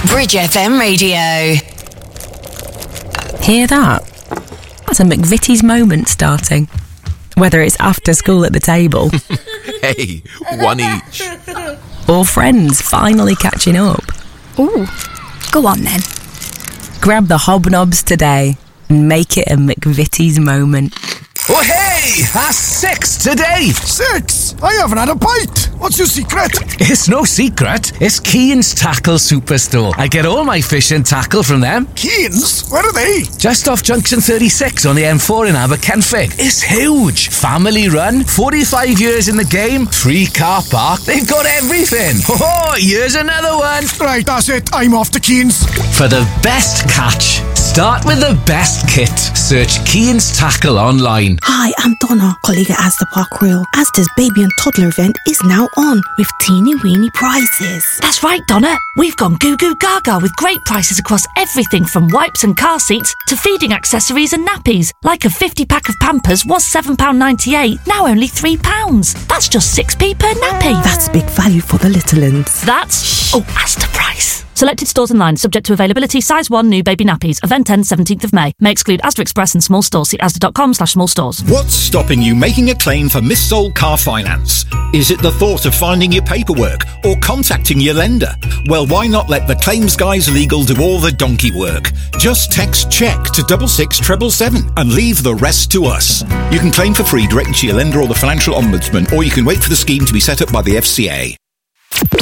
Bridge FM Radio. Hear that? That's a McVitie's moment starting. Whether it's after school at the table. Hey, one each. Or friends finally catching up. Ooh, go on then. Grab the hobnobs today and make it a McVitie's moment. Oh, hey! That's 6 today. 6? I haven't had a bite. What's your secret? It's no secret. It's Keane's Tackle Superstore. I get all my fish and tackle from them. Keane's? Where are they? Just off Junction 36 on the M4 in Aberkenfig. It's huge. Family run, 45 years in the game, free car park. They've got everything. Oh, here's another one. Right, that's it. I'm off to Keane's. For the best catch, start with the best kit. Search Keane's Tackle online. Hi, I'm Donna, colleague at Asda Park Royal. Asda's baby and toddler event is now on with teeny weeny prices. That's right, Donna. We've gone goo goo gaga with great prices across everything from wipes and car seats to feeding accessories and nappies. Like a 50 pack of Pampers was £7.98, now only £3. That's just 6p per nappy. That's big value for the little uns. That's Asda price. Selected stores online, subject to availability. Size 1, new baby nappies. Event ends 17th of May. May exclude Asda Express and small stores. See asda.com/small stores. What's stopping you making a claim for missold car finance? Is it the thought of finding your paperwork or contacting your lender? Well, why not let the Claims Guys Legal do all the donkey work? Just text CHECK to 66777 and leave the rest to us. You can claim for free directly to your lender or the Financial Ombudsman, or you can wait for the scheme to be set up by the FCA.